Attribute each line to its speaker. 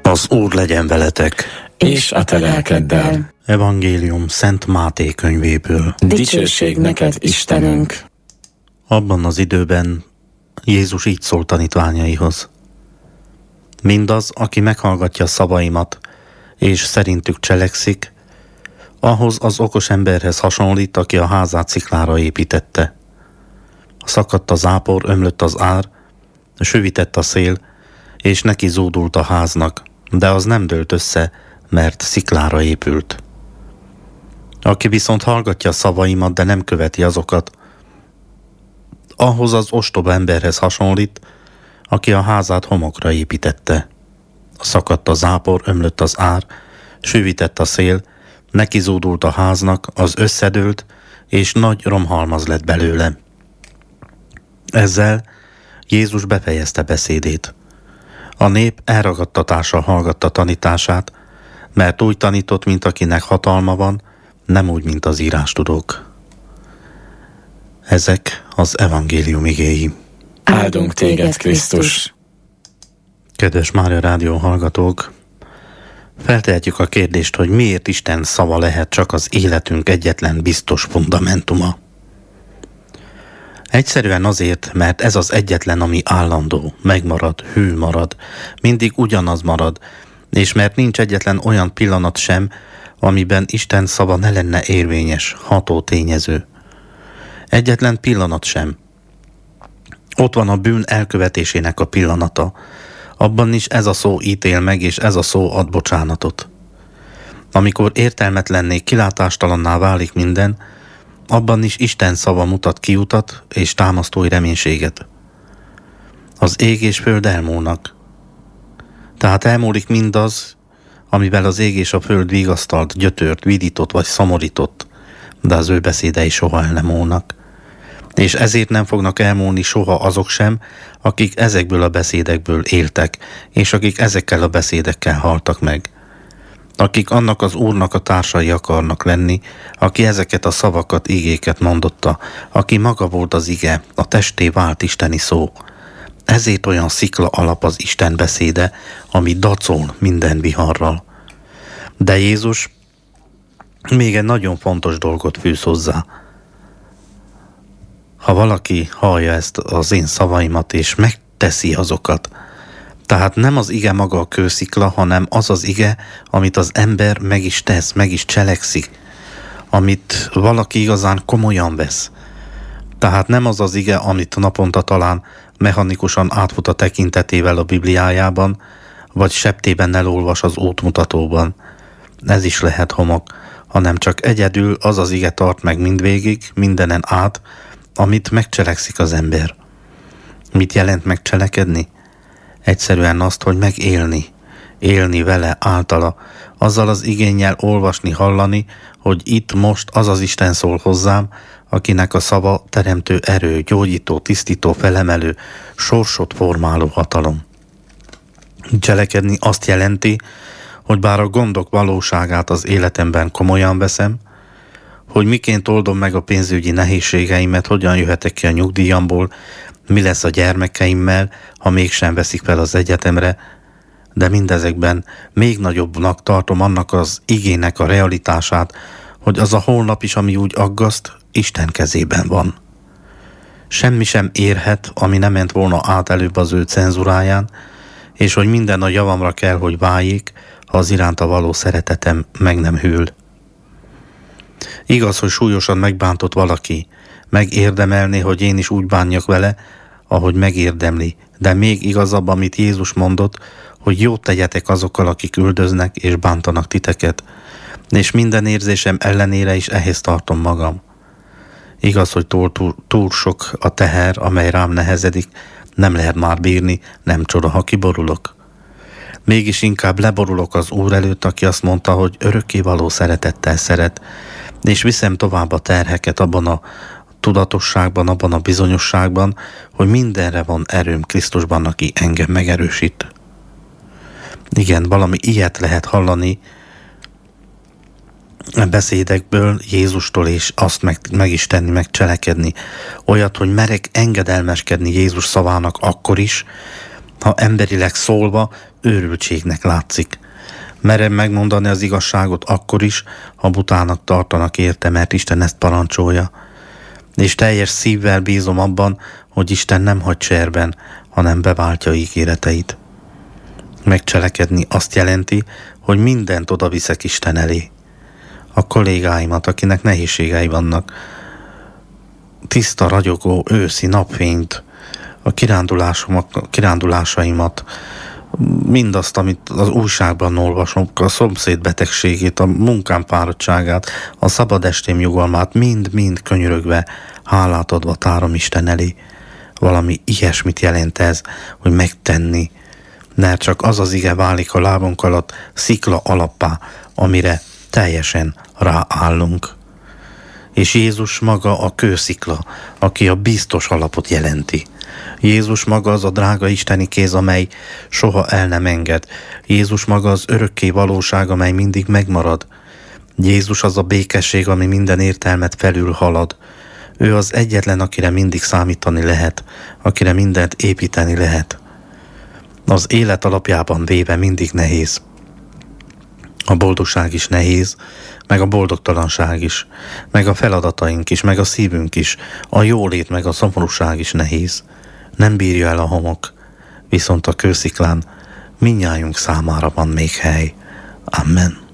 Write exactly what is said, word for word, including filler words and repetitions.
Speaker 1: Az Úr legyen veletek,
Speaker 2: és a te lelkeddel.
Speaker 1: Evangélium Szent Máté könyvéből.
Speaker 2: Dicsőség neked, Istenünk!
Speaker 1: Abban az időben Jézus így szólt tanítványaihoz. Mindaz, aki meghallgatja szavaimat, és szerintük cselekszik, ahhoz az okos emberhez hasonlít, aki a házát sziklára építette. Szakadt a zápor, ömlött az ár, süvitett a szél, és neki zúdult a háznak, de az nem dőlt össze, mert sziklára épült. Aki viszont hallgatja a szavaimat, de nem követi azokat, ahhoz az ostoba emberhez hasonlít, aki a házát homokra építette. Szakadt a zápor, ömlött az ár, süvitett a szél, neki zúdult a háznak, az összedőlt, és nagy romhalmaz lett belőle. Ezzel Jézus befejezte beszédét. A nép elragadtatással hallgatta tanítását, mert úgy tanított, mint akinek hatalma van, nem úgy, mint az írástudók. Ezek az evangélium igéi.
Speaker 2: Áldunk téged, Krisztus!
Speaker 1: Kedves Mária Rádió hallgatók, feltehetjük a kérdést, hogy miért Isten szava lehet csak az életünk egyetlen biztos fundamentuma. Egyszerűen azért, mert ez az egyetlen, ami állandó, megmarad, hű marad, mindig ugyanaz marad, és mert nincs egyetlen olyan pillanat sem, amiben Isten szava ne lenne érvényes, ható tényező. Egyetlen pillanat sem. Ott van a bűn elkövetésének a pillanata. Abban is ez a szó ítél meg, és ez a szó ad bocsánatot. Amikor értelmetlenné, kilátástalanná válik minden, abban is Isten szava mutat kiutat és támasztói reménységet. Az ég és föld elmúlnak. Tehát elmúlik mindaz, amivel az ég és a föld vigasztalt, gyötört, vidított vagy szomorított, de az ő beszédei soha el nem múlnak. És ezért nem fognak elmúlni soha azok sem, akik ezekből a beszédekből éltek, és akik ezekkel a beszédekkel haltak meg. Akik annak az Úrnak a társai akarnak lenni, aki ezeket a szavakat, igéket mondotta, aki maga volt az ige, a testé vált isteni szó. Ezért olyan szikla alap az Isten beszéde, ami dacol minden viharral. De Jézus még egy nagyon fontos dolgot fűz hozzá. Ha valaki hallja ezt az én szavaimat, és megteszi azokat, tehát nem az ige maga a kőszikla, hanem az az ige, amit az ember meg is tesz, meg is cselekszik, amit valaki igazán komolyan vesz. Tehát nem az az ige, amit naponta talán mechanikusan átfut a tekintetével a Bibliájában, vagy septében elolvas az útmutatóban. Ez is lehet homok, hanem csak egyedül az az ige tart meg mindvégig, mindenen át, amit megcselekszik az ember. Mit jelent megcselekedni? Egyszerűen azt, hogy megélni, élni vele, általa, azzal az igénnyel olvasni, hallani, hogy itt most az az Isten szól hozzám, akinek a szava teremtő erő, gyógyító, tisztító, felemelő, sorsot formáló hatalom. Cselekedni azt jelenti, hogy bár a gondok valóságát az életemben komolyan veszem, hogy miként oldom meg a pénzügyi nehézségeimet, hogyan jöhetek ki a nyugdíjamból, mi lesz a gyermekeimmel, ha mégsem veszik fel az egyetemre, de mindezekben még nagyobbnak tartom annak az igének a realitását, hogy az a holnap is, ami úgy aggaszt, Isten kezében van. Semmi sem érhet, ami nem ment volna át előbb az ő cenzuráján, és hogy minden a javamra kell, hogy váljék, ha az iránta való szeretetem meg nem hűl. Igaz, hogy súlyosan megbántott valaki, megérdemelné, hogy én is úgy bánjak vele, ahogy megérdemli, de még igazabb, amit Jézus mondott, hogy jót tegyetek azokkal, akik üldöznek és bántanak titeket, és minden érzésem ellenére is ehhez tartom magam. Igaz, hogy túl, túl, túl sok a teher, amely rám nehezedik, nem lehet már bírni, nem csoda, ha kiborulok. Mégis inkább leborulok az Úr előtt, aki azt mondta, hogy örökkévaló szeretettel szeret, és viszem tovább a terheket abban a tudatosságban, abban a bizonyosságban, hogy mindenre van erőm Krisztusban, aki engem megerősít. Igen, valami ilyet lehet hallani a beszédekből Jézustól, és azt meg, meg is tenni, meg cselekedni. Olyat, hogy merek engedelmeskedni Jézus szavának akkor is, ha emberileg szólva őrültségnek látszik. Merem megmondani az igazságot akkor is, ha butának tartanak érte, mert Isten ezt parancsolja. És teljes szívvel bízom abban, hogy Isten nem hagy cserben, hanem beváltja ígéreteit. Megcselekedni azt jelenti, hogy mindent oda viszek Isten elé. A kollégáimat, akinek nehézségei vannak, tiszta, ragyogó, őszi napfényt, a kirándulásomat, a kirándulásaimat, mindazt, amit az újságban olvasom, a szomszéd betegségét, a munkám fáradtságát, a szabad estém nyugalmát, mind-mind könyörögve, hálát adva tárom Isten elé. Valami ilyesmit jelent ez, hogy megtenni, mert csak az az ige válik a lábunk alatt szikla alappá, amire teljesen ráállunk. És Jézus maga a kőszikla, aki a biztos alapot jelenti. Jézus maga az a drága isteni kéz, amely soha el nem enged. Jézus maga az örökké valóság, amely mindig megmarad. Jézus az a békesség, ami minden értelmet felül halad. Ő az egyetlen, akire mindig számítani lehet, akire mindent építeni lehet. Az élet alapjában véve mindig nehéz. A boldogság is nehéz, meg a boldogtalanság is, meg a feladataink is, meg a szívünk is, a jólét, meg a szomorúság is nehéz. Nem bírja el a homok, viszont a kősziklán mindnyájunk számára van még hely. Amen.